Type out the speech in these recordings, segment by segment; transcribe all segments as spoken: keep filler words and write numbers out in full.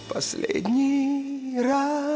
последний раз.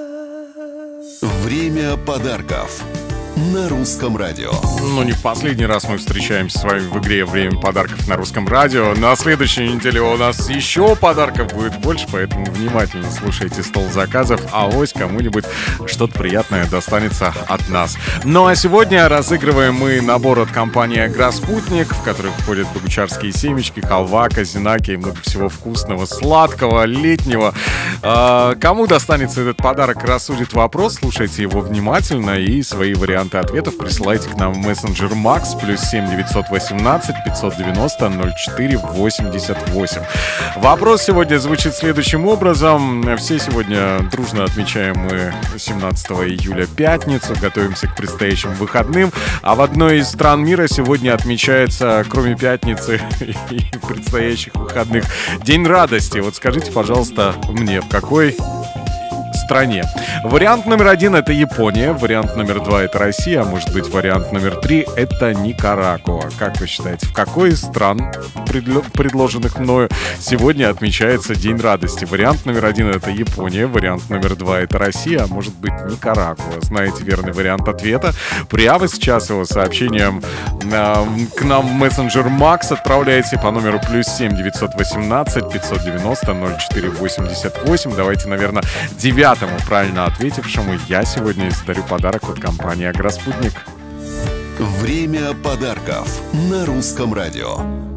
Время подарков на Русском радио. Ну, не в последний раз мы встречаемся с вами в игре «Время подарков» на Русском радио. На следующей неделе у нас еще подарков будет больше, поэтому внимательно слушайте стол заказов, а авось кому-нибудь что-то приятное достанется от нас. Ну, а сегодня разыгрываем мы набор от компании «Агроспутник», в который входят богучарские семечки, халва, казинаки и много всего вкусного, сладкого, летнего. А, кому достанется этот подарок, рассудит вопрос. Слушайте его внимательно и свои варианты ответов присылайте к нам в мессенджер Макс плюс семь девятьсот восемнадцать пятьсот девяносто ноль четыре восемьдесят восемь. Вопрос сегодня звучит следующим образом. Все сегодня дружно отмечаем мы семнадцатого июля пятницу, готовимся к предстоящим выходным, а в одной из стран мира сегодня отмечается, кроме пятницы и предстоящих выходных, День радости. Вот скажите, пожалуйста, мне, в какой стране? Вариант номер один — это Япония, вариант номер два — это Россия, а может быть вариант номер три — это Никарагуа. Как вы считаете, в какой из стран, предложенных мною, сегодня отмечается День радости? Вариант номер один — это Япония, вариант номер два — это Россия, а может быть Никарагуа. Знаете верный вариант ответа? Прямо сейчас его сообщением э, к нам в мессенджер Макс отправляйте по номеру плюс семь девятьсот восемнадцать пятьсот девяносто ноль четыре восемьдесят восемь. Давайте, наверное, девятому правильно ответившему я сегодня издарю подарок от компании «Агроспутник». Время подарков на Русском радио.